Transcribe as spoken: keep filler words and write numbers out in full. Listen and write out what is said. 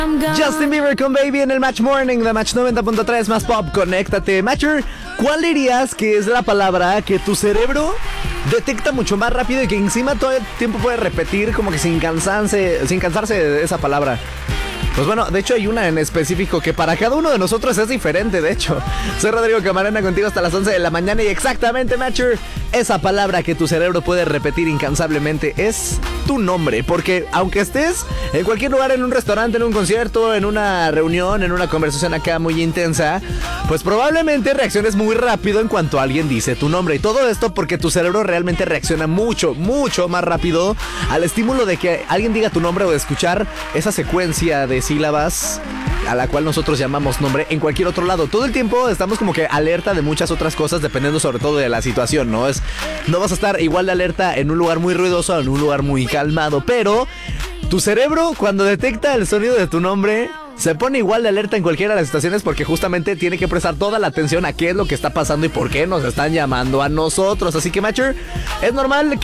Justin Bieber con Baby en el Match Morning de Match noventa punto tres más Pop. Conéctate. Matcher, ¿cuál dirías que es la palabra que tu cerebro detecta mucho más rápido y que encima todo el tiempo puede repetir como que sin cansarse, sin cansarse de esa palabra? Pues bueno, de hecho hay una en específico que para cada uno de nosotros es diferente, de hecho. Soy Rodrigo Camarena contigo hasta las once de la mañana y exactamente, Matcher, esa palabra que tu cerebro puede repetir incansablemente es tu nombre. Porque aunque estés en cualquier lugar, en un restaurante, en un concierto, en una reunión, en una conversación acá muy intensa, pues probablemente reacciones muy rápido en cuanto alguien dice tu nombre. Y todo esto porque tu cerebro realmente reacciona mucho, mucho más rápido al estímulo de que alguien diga tu nombre o de escuchar esa secuencia de sílabas a la cual nosotros llamamos nombre en cualquier otro lado. Todo el tiempo estamos como que alerta de muchas otras cosas dependiendo sobre todo de la situación, ¿no? Es, no vas a estar igual de alerta en un lugar muy ruidoso o en un lugar muy calmado, pero tu cerebro cuando detecta el sonido de tu nombre se pone igual de alerta en cualquiera de las situaciones porque justamente tiene que prestar toda la atención a qué es lo que está pasando y por qué nos están llamando a nosotros. Así que, Matcher, es normal que